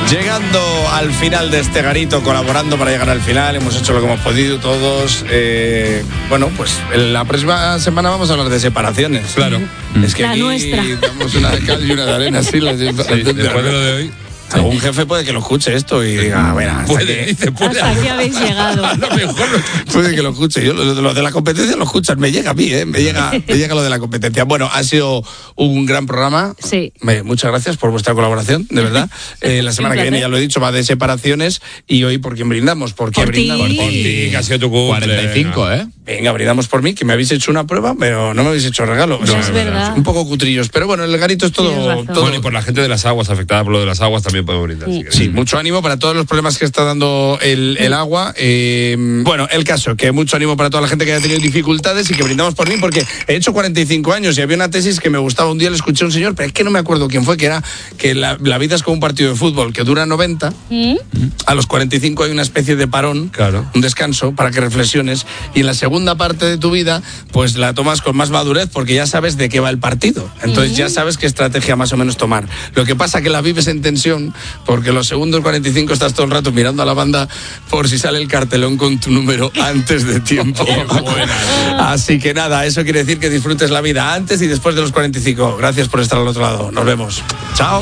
Llegando al final de este garito, colaborando para llegar al final, hemos hecho lo que hemos podido todos. Bueno, pues en la próxima semana vamos a hablar de separaciones. Claro. Es que la aquí nuestra. damos una de cal y una de arena, sí. Después de lo de hoy. Algún jefe puede que lo escuche esto y diga, a ver, hasta Hasta aquí habéis llegado. A lo mejor puede que lo escuche. Yo lo de la competencia lo escuchan, me llega a mí, me llega lo de la competencia. Bueno, ha sido un gran programa. Sí. Muchas gracias por vuestra colaboración, de verdad. La semana que viene, ya lo he dicho, va de separaciones. Y hoy, ¿por quién brindamos? ¿Por qué brindamos? por ti, que ha sido tu cumple. 45, ¿eh? Venga, brindamos por mí, que me habéis hecho una prueba, pero no me habéis hecho regalo. No, es verdad. Un poco cutrillos, pero bueno, el garito es todo. Bueno, y por la gente de las aguas, afectada por lo de las aguas, también podemos brindar. Sí, mucho ánimo para todos los problemas que está dando el agua. Bueno, el caso, que mucho ánimo para toda la gente que haya tenido dificultades y que brindamos por mí, porque he hecho 45 años y había una tesis que me gustaba. Un día le escuché a un señor, pero es que no me acuerdo quién fue, que era que la vida es como un partido de fútbol que dura 90. A los 45 hay una especie de parón, claro, un descanso para que reflexiones, y en la segunda parte de tu vida pues la tomas con más madurez porque ya sabes de qué va el partido. Entonces ya sabes qué estrategia más o menos tomar. Lo que pasa que la vives en tensión porque los segundos 45 estás todo el rato mirando a la banda por si sale el cartelón con tu número antes de tiempo. Así que nada, eso quiere decir que disfrutes la vida antes y después de los 45. Gracias por estar al otro lado. Nos vemos. Chao.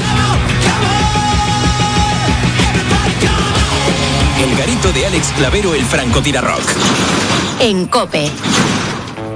El garito de Alex Clavero, el francotirador. En COPE.